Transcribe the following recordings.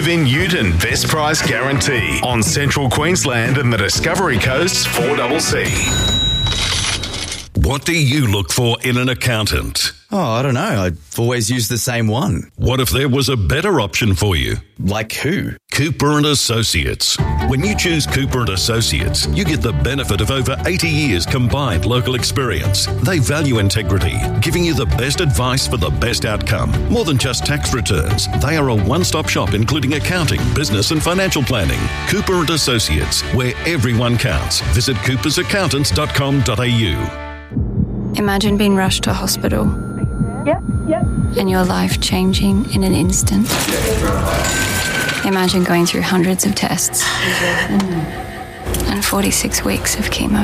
In Newton, best price guarantee on Central Queensland and the Discovery Coast's 4CC. What do you look for in an accountant? Oh, I don't know. I've always used the same one. What if there was a better option for you? Like who? Cooper & Associates. When you choose Cooper & Associates, you get the benefit of over 80 years combined local experience. They value integrity, giving you the best advice for the best outcome. More than just tax returns, they are a one-stop shop including accounting, business and financial planning. Cooper & Associates, where everyone counts. Visit coopersaccountants.com.au. Imagine being rushed to hospital. Yep. And your life changing in an instant. Imagine going through hundreds of tests and 46 weeks of chemo.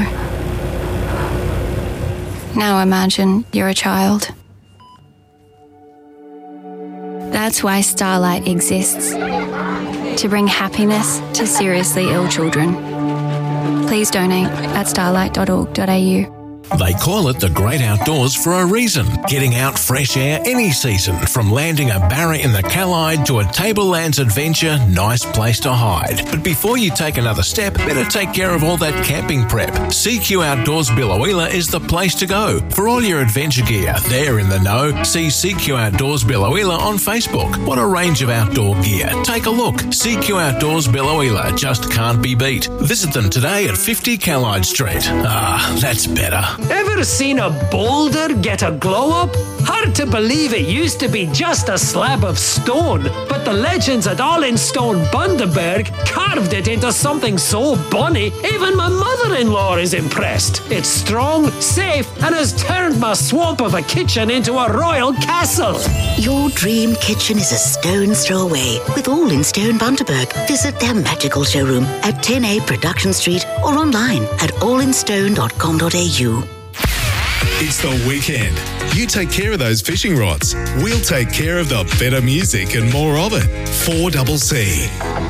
Now imagine you're a child. That's why Starlight exists. To bring happiness to seriously ill children. Please donate at starlight.org.au. They call it the great outdoors for a reason. Getting out fresh air any season, from landing a barra in the Callide to a Tablelands adventure, nice place to hide. But before you take another step, better take care of all that camping prep. CQ Outdoors Biloela is the place to go. For all your adventure gear, they're in the know. See CQ Outdoors Biloela on Facebook. What a range of outdoor gear. Take a look. CQ Outdoors Biloela just can't be beat. Visit them today at 50 Callide Street. Ah, that's better. Ever seen a boulder get a glow up? Hard to believe it used to be just a slab of stone, but the legends at All in Stone Bundaberg carved it into something so bonny, even my mother-in-law is impressed. It's strong, safe, and has turned my swamp of a kitchen into a royal castle. Your dream kitchen is a stone's throw away with All in Stone Bundaberg. Visit their magical showroom at 10A Production Street or online at allinstone.com.au. It's the weekend. You take care of those fishing rods. We'll take care of the better music and more of it. 4CC.